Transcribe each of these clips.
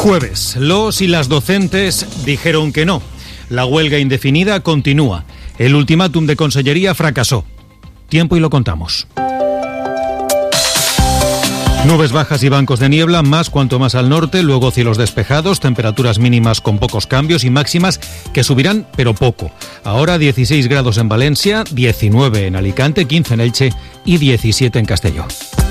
Jueves, los y las docentes dijeron que no. La huelga indefinida continúa. El ultimátum de Consellería fracasó. Tiempo y lo contamos. Nubes bajas y bancos de niebla, más cuanto más al norte, luego cielos despejados, temperaturas mínimas con pocos cambios y máximas que subirán, pero poco. Ahora 16 grados en Valencia, 19 en Alicante, 15 en Elche y 17 en Castelló.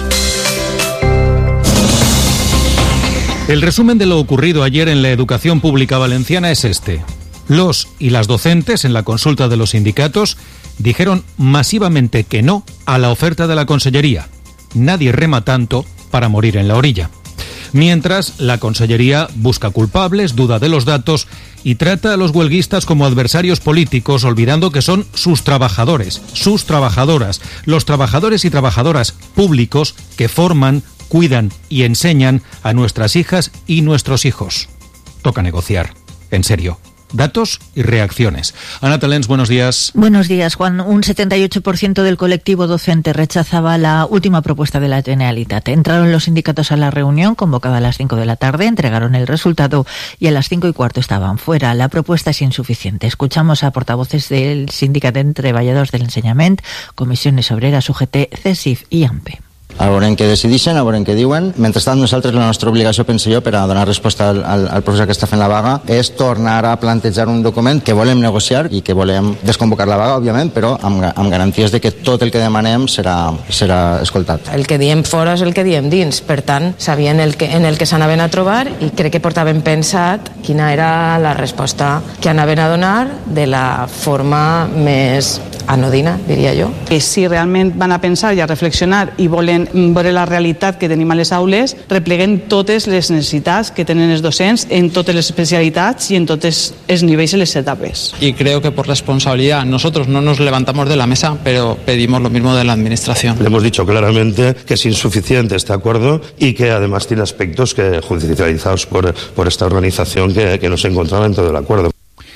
El resumen de lo ocurrido ayer en la educación pública valenciana es este. Los y las docentes, en la consulta de los sindicatos, dijeron masivamente que no a la oferta de la Consellería. Nadie rema tanto para morir en la orilla. Mientras, la Consellería busca culpables, duda de los datos y trata a los huelguistas como adversarios políticos, olvidando que son sus trabajadores, sus trabajadoras, los trabajadores y trabajadoras públicos que forman, cuidan y enseñan a nuestras hijas y nuestros hijos. Toca negociar, en serio. Datos y reacciones. Ana Talens, buenos días. Buenos días, Juan. Un 78% del colectivo docente rechazaba la última propuesta de la Generalitat. Entraron los sindicatos a la reunión, convocada a las 5 de la tarde, entregaron el resultado y a las 5:15 estaban fuera. La propuesta es insuficiente. Escuchamos a portavoces del Sindicat de Treballadors del Ensenyament, Comissiones Obreras, UGT, CESIF i AMPE. A veurem què decideixen, a veurem què diuen. Mentrestant, nosaltres, la nostra obligació, penso jo, per a donar resposta al professor que està fent la vaga, és tornar a plantejar un document que volem negociar i que volem desconvocar la vaga, òbviament, però amb garanties de que tot el que demanem serà escoltat. El que diem fora és el que diem dins, per tant, sabien en el que s'anaven a trobar i crec que portaven pensat quina era la resposta que anaven a donar de la forma més anodina, diria jo. Si realment van a pensar i a reflexionar i volen veure la realitat que tenim a les aules, repleguen totes les necessitats que tenen els docents en totes les especialitats y en todos los niveles y las etapas. Y creo que por responsabilidad nosotros no nos levantamos de la mesa, pero pedimos lo mismo de la administración. Le hemos dicho claramente que es insuficiente este acuerdo y que además tiene aspectos que judicializados por esta organización que no se encontraba dentro del acuerdo.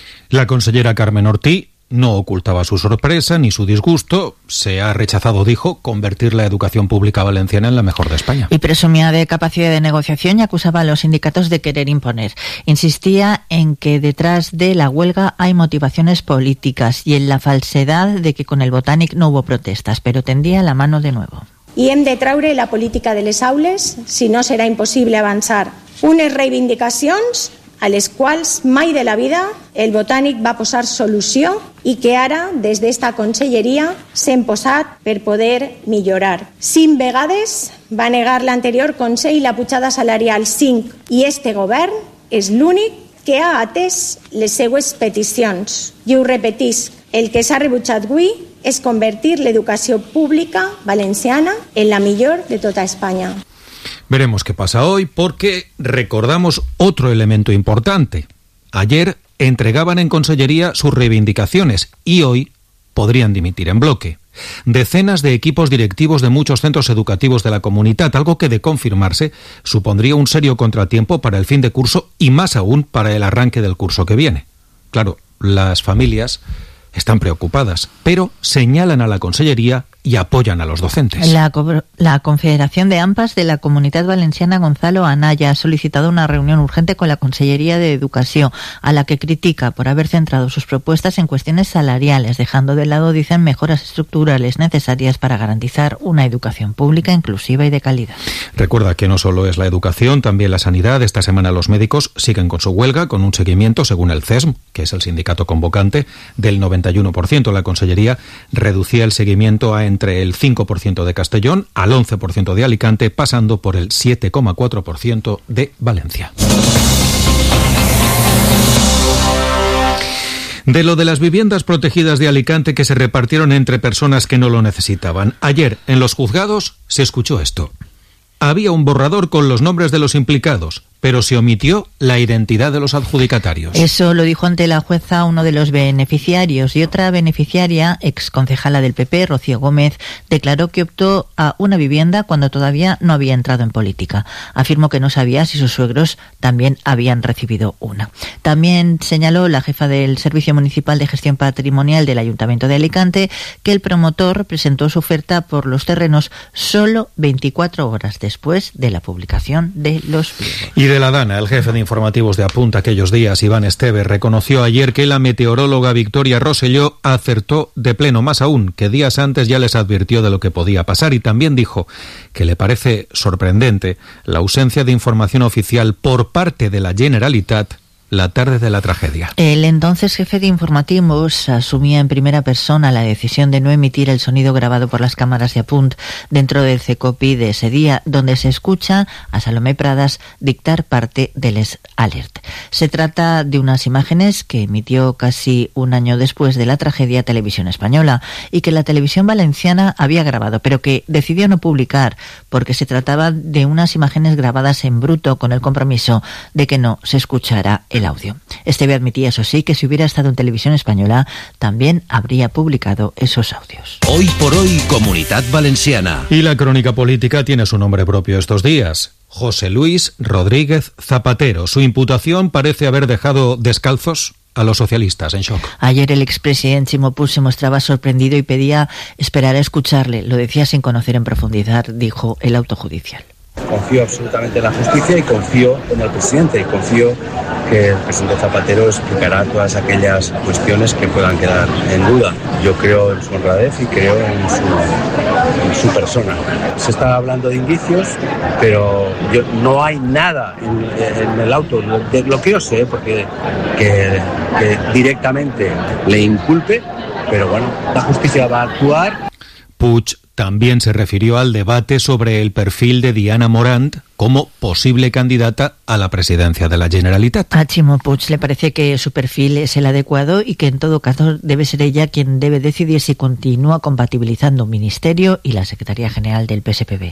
La consellera Carmen Ortí no ocultaba su sorpresa ni su disgusto. Se ha rechazado, dijo, convertir la educación pública valenciana en la mejor de España. Y presumía de capacidad de negociación y acusaba a los sindicatos de querer imponer. Insistía en que detrás de la huelga hay motivaciones políticas y en la falsedad de que con el Botànic no hubo protestas, pero tendía la mano de nuevo. I hem de traure la política de les aules, si no serà impossible avançar. Unes reivindicacions a les quals mai de la vida el Botànic va posar solució i que ara, des d'esta conselleria, s'hem posat per poder millorar. 5 vegades va negar l'anterior Consell la pujada salarial 5 i este govern és l'únic que ha atès les seues peticions. I ho repetisc, el que s'ha rebutjat avui és convertir l'educació pública valenciana en la millor de tota Espanya. Veremos qué pasa hoy, porque recordamos otro elemento importante. Ayer entregaban en Consellería sus reivindicaciones y hoy podrían dimitir en bloque. Decenas de equipos directivos de muchos centros educativos de la comunidad, algo que de confirmarse supondría un serio contratiempo para el fin de curso y más aún para el arranque del curso que viene. Claro, las familias están preocupadas, pero señalan a la Consellería y apoyan a los docentes. La Confederación de AMPAs de la Comunidad Valenciana, Gonzalo Anaya, ha solicitado una reunión urgente con la Consellería de Educación, a la que critica por haber centrado sus propuestas en cuestiones salariales, dejando de lado, dicen, mejoras estructurales necesarias para garantizar una educación pública, inclusiva y de calidad. Recuerda que no solo es la educación, también la sanidad. Esta semana los médicos siguen con su huelga, con un seguimiento, según el CESM, que es el sindicato convocante, del 91%. La Consellería reducía el seguimiento a entre el 5% de Castellón al 11% de Alicante, pasando por el 7,4% de Valencia. De lo de las viviendas protegidas de Alicante que se repartieron entre personas que no lo necesitaban. Ayer, en los juzgados, se escuchó esto. Había un borrador con los nombres de los implicados, pero se omitió la identidad de los adjudicatarios. Eso lo dijo ante la jueza uno de los beneficiarios, y otra beneficiaria, exconcejala del PP, Rocío Gómez, declaró que optó a una vivienda cuando todavía no había entrado en política. Afirmó que no sabía si sus suegros también habían recibido una. También señaló la jefa del Servicio Municipal de Gestión Patrimonial del Ayuntamiento de Alicante que el promotor presentó su oferta por los terrenos solo 24 horas después de la publicación de los pliegos. Y de la Dana, el jefe de informativos de Apunta aquellos días, Iván Esteve, reconoció ayer que la meteoróloga Victoria Rosselló acertó de pleno, más aún, que días antes ya les advirtió de lo que podía pasar, y también dijo que le parece sorprendente la ausencia de información oficial por parte de la Generalitat la tarde de la tragedia. El entonces jefe de informativos asumía en primera persona la decisión de no emitir el sonido grabado por las cámaras de Apunt dentro del CECOPI de ese día, donde se escucha a Salomé Pradas dictar parte del alert. Se trata de unas imágenes que emitió casi un año después de la tragedia Televisión Española y que la televisión valenciana había grabado, pero que decidió no publicar porque se trataba de unas imágenes grabadas en bruto con el compromiso de que no se escuchara el audio. Esteve admitía, eso sí, que si hubiera estado en Televisión Española también habría publicado esos audios. Hoy por hoy, Comunitat Valenciana. Y la crónica política tiene su nombre propio estos días. José Luis Rodríguez Zapatero. Su imputación parece haber dejado descalzos a los socialistas en shock. Ayer el expresidente Ximo Puig se mostraba sorprendido y pedía esperar a escucharle. Lo decía sin conocer en profundidad, dijo el auto judicial. Confío absolutamente en la justicia y confío en el presidente y confío que el presidente Zapatero explicará todas aquellas cuestiones que puedan quedar en duda. Yo creo en su honradez y creo en su persona. Se está hablando de indicios, pero no hay nada en el auto, de lo que yo sé, porque que directamente le inculpe, pero bueno, la justicia va a actuar. Puig también se refirió al debate sobre el perfil de Diana Morant como posible candidata a la presidencia de la Generalitat. A Ximo Puig le parece que su perfil es el adecuado y que en todo caso debe ser ella quien debe decidir si continúa compatibilizando un ministerio y la Secretaría General del PSPB.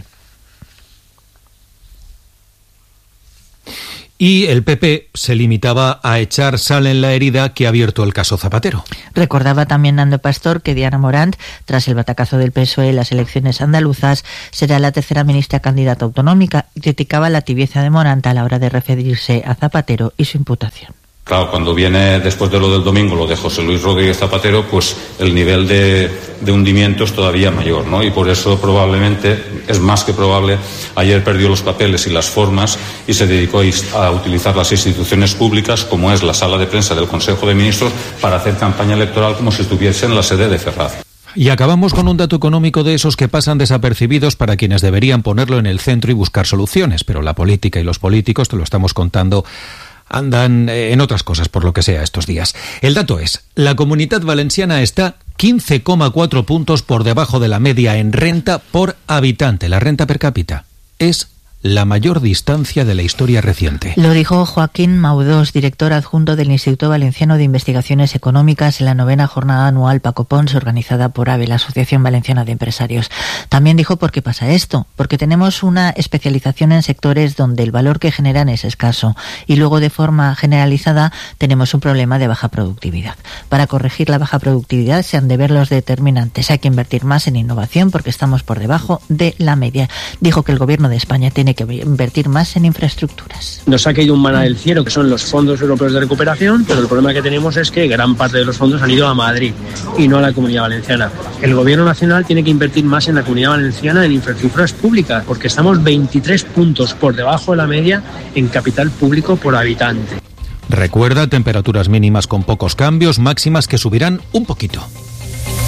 Y el PP se limitaba a echar sal en la herida que ha abierto el caso Zapatero. Recordaba también Nando Pastor que Diana Morant, tras el batacazo del PSOE en las elecciones andaluzas, será la tercera ministra candidata autonómica y criticaba la tibieza de Morant a la hora de referirse a Zapatero y su imputación. Claro, cuando viene después de lo del domingo, lo de José Luis Rodríguez Zapatero, pues el nivel de hundimiento es todavía mayor, ¿no? Y por eso probablemente, es más que probable, ayer perdió los papeles y las formas y se dedicó a utilizar las instituciones públicas, como es la sala de prensa del Consejo de Ministros, para hacer campaña electoral como si estuviese en la sede de Ferraz. Y acabamos con un dato económico de esos que pasan desapercibidos para quienes deberían ponerlo en el centro y buscar soluciones, pero la política y los políticos, te lo estamos contando, andan en otras cosas por lo que sea estos días. El dato es, la Comunitat Valenciana está 15,4 puntos por debajo de la media en renta por habitante. La renta per cápita es la mayor distancia de la historia reciente. Lo dijo Joaquín Maudós, director adjunto del Instituto Valenciano de Investigaciones Económicas, en la 9ª jornada anual Paco Pons, organizada por AVE, la Asociación Valenciana de Empresarios. También dijo por qué pasa esto, porque tenemos una especialización en sectores donde el valor que generan es escaso y luego de forma generalizada tenemos un problema de baja productividad. Para corregir la baja productividad se han de ver los determinantes. Hay que invertir más en innovación porque estamos por debajo de la media. Dijo que el Gobierno de España tiene que invertir más en infraestructuras. Nos ha caído un maná del cielo, que son los fondos europeos de recuperación, pero el problema que tenemos es que gran parte de los fondos han ido a Madrid y no a la Comunidad Valenciana. El Gobierno Nacional tiene que invertir más en la Comunidad Valenciana en infraestructuras públicas, porque estamos 23 puntos por debajo de la media en capital público por habitante. Recuerda, temperaturas mínimas con pocos cambios, máximas que subirán un poquito.